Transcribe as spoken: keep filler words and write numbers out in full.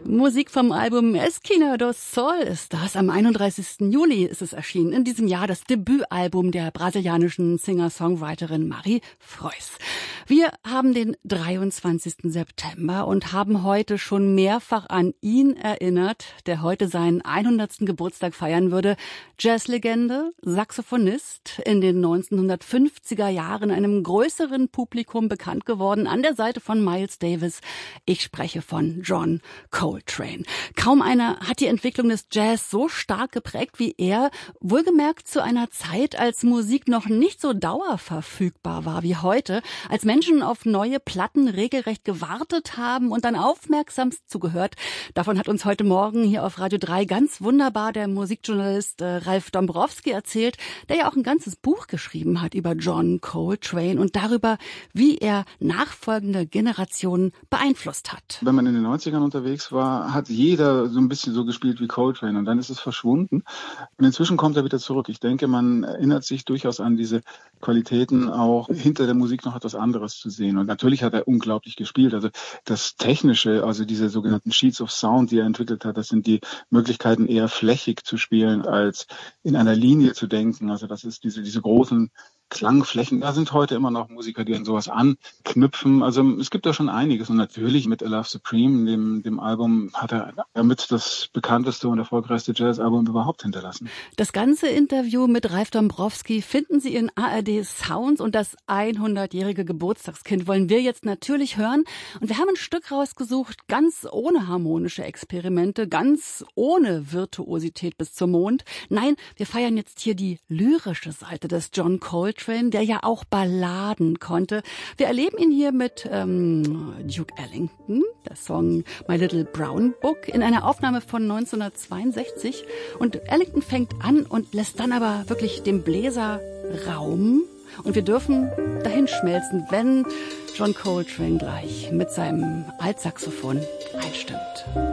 Musik vom Album Esquina do Sol ist das. Am einunddreißigsten Juli ist es erschienen. In diesem Jahr das Debütalbum der brasilianischen Singer-Songwriterin Mari Frois. Wir haben den dreiundzwanzigsten September und haben heute schon mehrfach an ihn erinnert, der heute seinen hundertsten Geburtstag feiern würde. Jazzlegende, Saxophonist, in den neunzehnhundertfünfziger Jahren einem größeren Publikum bekannt geworden, an der Seite von Miles Davis. Ich spreche von John Coltrane. Kaum einer hat die Entwicklung des Jazz so stark geprägt wie er, wohlgemerkt zu einer Zeit, als Musik noch nicht so dauerverfügbar war wie heute, als Menschen auf neue Platten regelrecht gewartet haben und dann aufmerksamst zugehört. Davon hat uns heute Morgen hier auf Radio drei ganz wunderbar der Musikjournalist äh, Ralf Dombrowski erzählt, der ja auch ein ganzes Buch geschrieben hat über John Coltrane und darüber, wie er nachfolgende Generationen beeinflusst hat. Wenn man in den neunzigern unterwegs war, hat jeder so ein bisschen so gespielt wie Coltrane und dann ist es verschwunden. Und inzwischen kommt er wieder zurück. Ich denke, man erinnert sich durchaus an diese Qualitäten, auch hinter der Musik noch etwas anderes zu sehen. Und natürlich hat er unglaublich gespielt. Also das Technische, also diese sogenannten Sheets of Sound, die er entwickelt hat, das sind die Möglichkeiten, eher flächig zu spielen, als in einer Linie zu denken. Also das ist diese, diese großen Klangflächen. Da sind heute immer noch Musiker, die an sowas anknüpfen. Also es gibt da schon einiges. Und natürlich mit A Love Supreme, dem, dem Album, hat er damit das bekannteste und erfolgreichste Jazzalbum überhaupt hinterlassen. Das ganze Interview mit Ralf Dombrowski finden Sie in A R D Sounds und das hundertjährige Geburtstagskind wollen wir jetzt natürlich hören. Und wir haben ein Stück rausgesucht, ganz ohne harmonische Experimente, ganz ohne Virtuosität bis zum Mond. Nein, wir feiern jetzt hier die lyrische Seite des John Coltrane, der ja auch Balladen konnte. Wir erleben ihn hier mit ähm, Duke Ellington, der Song My Little Brown Book, in einer Aufnahme von neunzehnhundertzweiundsechzig. Und Ellington fängt an und lässt dann aber wirklich dem Bläser Raum. Und wir dürfen dahin schmelzen, wenn John Coltrane gleich mit seinem Altsaxophon einstimmt.